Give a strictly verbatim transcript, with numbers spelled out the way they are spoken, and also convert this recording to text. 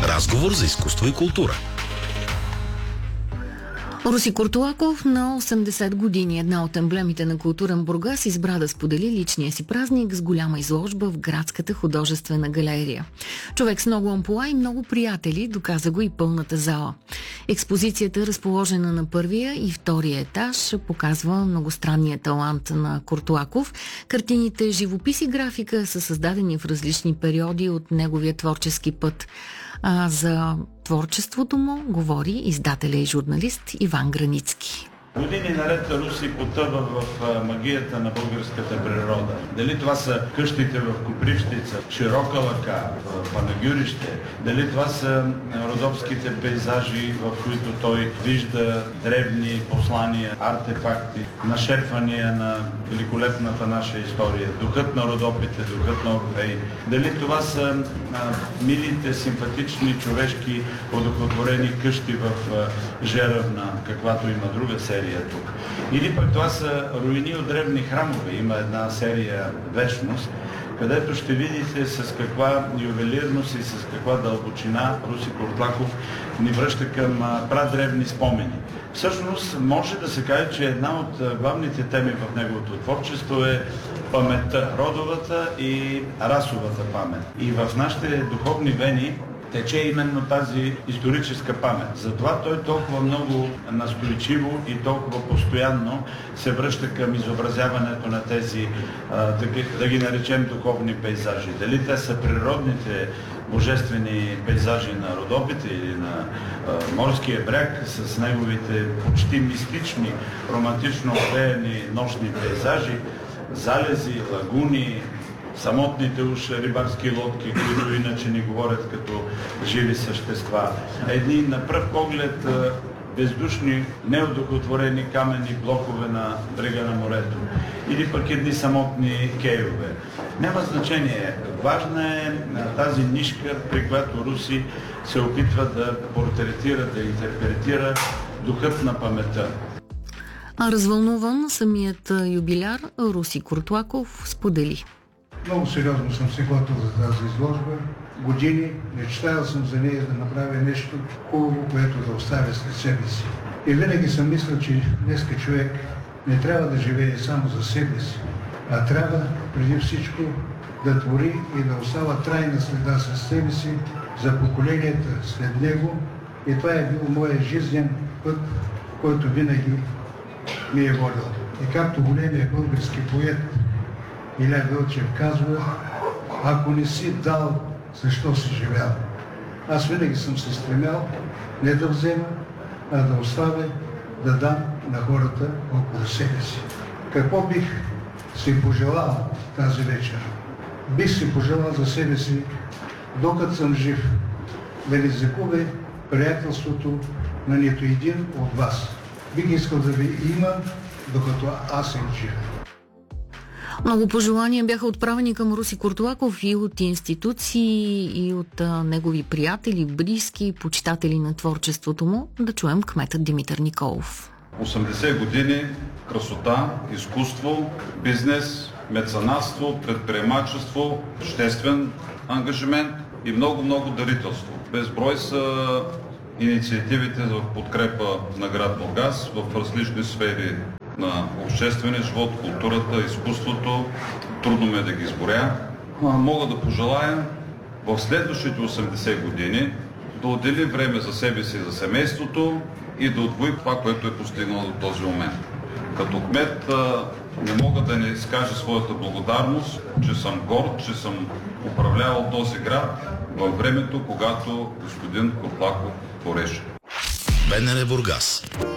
Разговор за изкуство и култура. Руси Куртулаков на осемдесет години, една от емблемите на културен Бургас, избра да сподели личния си празник с голяма изложба в градската художествена галерия. Човек с много ампула и много приятели, доказа го и пълната зала. Експозицията, разположена на първия и втория етаж, показва многостранния талант на Куртулаков. Картините, живопис и графика са създадени в различни периоди от неговия творчески път. А за творчеството му говори издателя и журналист Иван Границки. Години наред Руси потъва в магията на българската природа. Дали това са къщите в Копривщица, Широка лъка, в Панагюрище, дали това са родопските пейзажи, в които той вижда древни послания, артефакти, нашепвания на великолепната наша история, духът на родопите, духът на Орфей. Дали това са а, милите, симпатични, човешки, одухотворени къщи в а, Жеравна, каквато има друга серия тук. Или пък това са руини от древни храмове. Има една серия Вечност, където ще видите с каква ювелирност и с каква дълбочина Руси Куртулаков ни връща към прадревни спомени. Всъщност може да се каже, че една от главните теми в неговото творчество е паметта, родовата и расовата памет. И в нашите духовни вени тече именно тази историческа памет. Затова той толкова много настойчиво и толкова постоянно се връща към изобразяването на тези, да ги, да ги наречем духовни пейзажи. Дали те са природните божествени пейзажи на Родопите или на а, морския бряг с неговите почти мистични, романтично овеяни нощни пейзажи, залези, лагуни, самотните уж рибарски лодки, които иначе ни говорят като живи същества. Едни на пръв поглед бездушни, неодухотворени каменни блокове на брега на морето. Или пък едни самотни кейове. Няма значение. Важна е тази нишка, при която Руси се опитва да портретира, да интерпретира духът на паметта. А развълнуван самият юбиляр Руси Куртулаков сподели. Много сериозно съм се готвил за тази изложба. Години мечтаял съм за нея да направя нещо хубаво, което да оставя след себе си. И винаги съм мислил, че днеска човек не трябва да живее само за себе си, а трябва преди всичко да твори и да остава трайна следа със себе си за поколенията след него. И това е бил моят жизнен път, който винаги ми е водил. И както големия български поет Иля Вълчев казва: ако не си дал, защо си живял? Аз винаги съм се стремял не да взема, а да оставя, да дам на хората около себе си. Какво бих си пожелал тази вечер? Бих си пожелал за себе си, докато съм жив, да не загубя приятелството на нито един от вас. Бих искал да ви има, докато аз съм жив. Много пожелания бяха отправени към Руси Куртулаков и от институции, и от а, негови приятели, близки, почитатели на творчеството му. Да чуем кметът Димитър Николов. осемдесет години красота, изкуство, бизнес, меценатство, предприемачество, обществен ангажимент и много-много дарителство. Безброй са инициативите за подкрепа на град Бургас в различни сфери на обществения живот, културата, изкуството. Трудно ме да ги изборя. Мога да пожелая в следващите осемдесет години да отдели време за себе си и за семейството и да отвои това, което е постигнало до този момент. Като кмет не мога да не изкажа своята благодарност, че съм горд, че съм управлявал този град във времето, когато господин Куртулаков твореше. БНР Бургас.